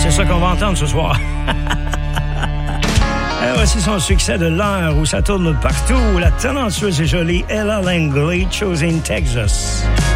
c'est ça qu'on va entendre ce soir. Et voici son succès de l'heure où ça tourne partout. La talentueuse et jolie Ella Langley, Choosing Texas.